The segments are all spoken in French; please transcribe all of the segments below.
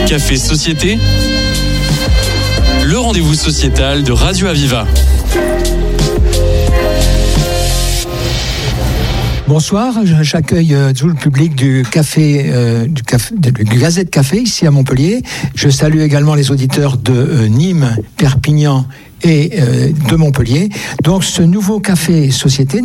Café Société, le rendez-vous sociétal de Radio Aviva. Bonsoir, j'accueille tout le public du Gazette Café ici à Montpellier. Je salue également les auditeurs de Nîmes, Perpignan et de Montpellier. Donc ce nouveau café société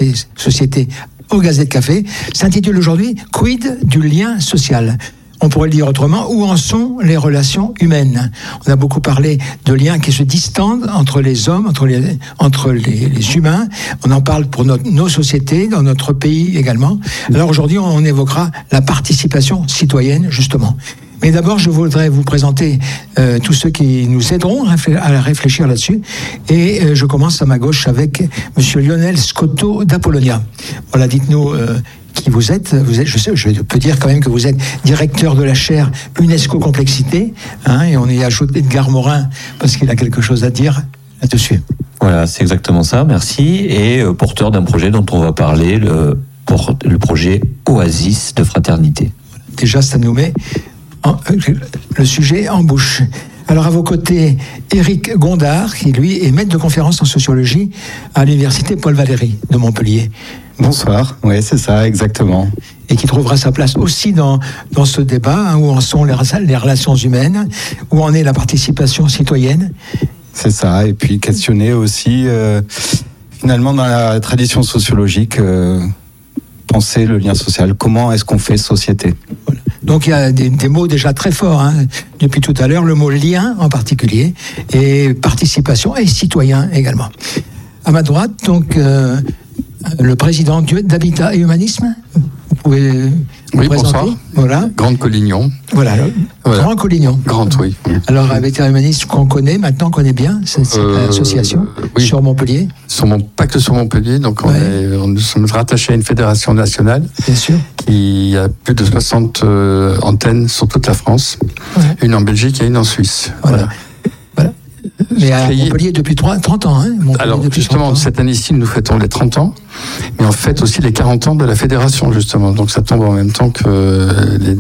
au Gazette Café s'intitule aujourd'hui « Quid du lien social ?» On pourrait le dire autrement, où en sont les relations humaines? On a beaucoup parlé de liens qui se distendent entre les hommes, entre les humains. On en parle pour nos sociétés, dans notre pays également. Alors aujourd'hui, on évoquera la participation citoyenne, justement. Mais d'abord, je voudrais vous présenter tous ceux qui nous aideront à réfléchir là-dessus. Et je commence à ma gauche avec Monsieur Lionel Scotto d'Apollonia. Voilà, dites-nous... qui vous êtes, je peux dire quand même que vous êtes directeur de la chaire UNESCO Complexité, et on y ajoute Edgar Morin parce qu'il a quelque chose à dire là-dessus. Voilà, c'est exactement ça, merci, et porteur d'un projet dont on va parler, le projet Oasis de fraternité. Déjà, ça nous met le sujet en bouche. Alors à vos côtés, Éric Gondard, qui lui est maître de conférence en sociologie à l'université Paul Valéry de Montpellier. Bonsoir, oui c'est ça, exactement. Et qui trouvera sa place aussi dans ce débat, où en sont les relations humaines, où en est la participation citoyenne. C'est ça, et puis questionner aussi, finalement dans la tradition sociologique, penser le lien social, comment est-ce qu'on fait société. Voilà. Donc il y a des mots déjà très forts, depuis tout à l'heure, le mot lien en particulier, et participation, et citoyen également. À ma droite, donc... le président d'Habitat et Humanisme, vous pouvez vous présenter. Bonsoir. Voilà. Grande Collignon. Voilà. Grand Collignon. Grande, oui. Alors, Habitat et Humanisme qu'on connaît bien, cette association oui. Sur Montpellier. Pas que sur Montpellier, donc nous sommes rattachés à une fédération nationale. Bien sûr. Qui a plus de 60 antennes sur toute la France. Ouais. Une en Belgique et une en Suisse. Voilà. Mais à Montpellier depuis 30 ans. Alors justement, cette année-ci, nous fêtons les 30 ans, mais on fête aussi les 40 ans de la fédération, justement. Donc ça tombe en même temps que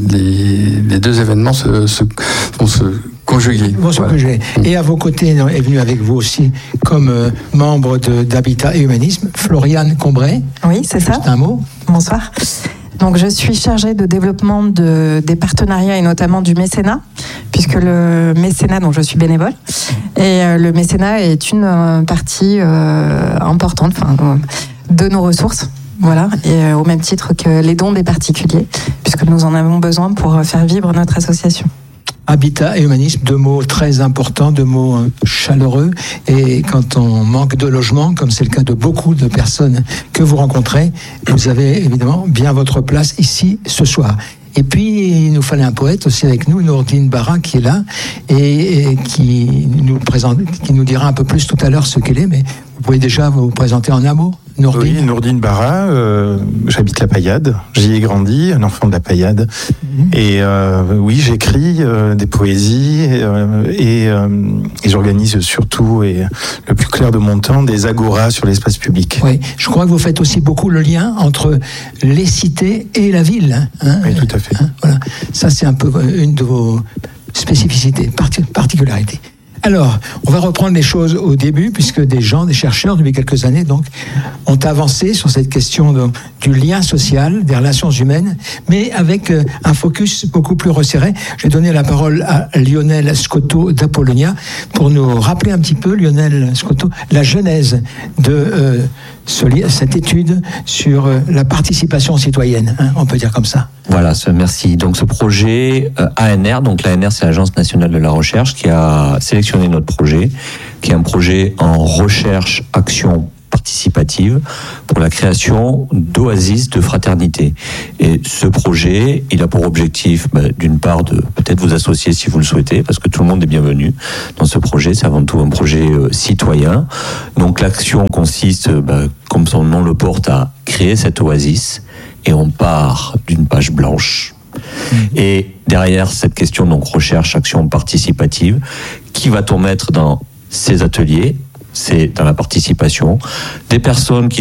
les deux événements vont se conjuguer. Et à vos côtés, est venu avec vous aussi, comme membre d'Habitat et Humanisme, Floriane Combray. Oui, c'est ça. Un mot. Bonsoir. Donc, je suis chargée de développement des partenariats et notamment du mécénat, puisque le mécénat, donc je suis bénévole, et le mécénat est une partie importante de nos ressources. Voilà, et au même titre que les dons des particuliers, puisque nous en avons besoin pour faire vivre notre association. Habitat et humanisme, deux mots très importants, deux mots chaleureux. Et quand on manque de logement, comme c'est le cas de beaucoup de personnes que vous rencontrez, vous avez évidemment bien votre place ici ce soir. Et puis, il nous fallait un poète aussi avec nous, Nourdine Barra, qui est là, et qui nous dira un peu plus tout à l'heure ce qu'elle est, mais vous pouvez déjà vous présenter en un mot. Nourdine. Oui, Nourdine Barra, j'habite la Paillade, j'y ai grandi, un enfant de la Paillade. Et oui, j'écris des poésies et j'organise surtout, et le plus clair de mon temps, des agoras sur l'espace public. Oui, je crois que vous faites aussi beaucoup le lien entre les cités et la ville. Oui, tout à fait. Voilà. Ça, c'est un peu une de vos spécificités, particularités. Alors, on va reprendre les choses au début, puisque des chercheurs, depuis quelques années, donc, ont avancé sur cette question du lien social, des relations humaines, mais avec un focus beaucoup plus resserré. Je vais donner la parole à Lionel Scotto d'Apollonia pour nous rappeler un petit peu, Lionel Scotto, la genèse de cette étude sur la participation citoyenne, on peut dire comme ça. Voilà, merci. Donc ce projet ANR, donc l'ANR c'est l'Agence nationale de la recherche qui a sélectionné notre projet, qui est un projet en recherche, action participative pour la création d'oasis de fraternité. Et ce projet, il a pour objectif, d'une part, de peut-être vous associer si vous le souhaitez, parce que tout le monde est bienvenu dans ce projet. C'est avant tout un projet citoyen. Donc l'action consiste, comme son nom le porte, à créer cette oasis. Et on part d'une page blanche. Et derrière cette question, donc recherche, action participative, qui va-t-on mettre dans ces ateliers? C'est dans la participation des personnes qui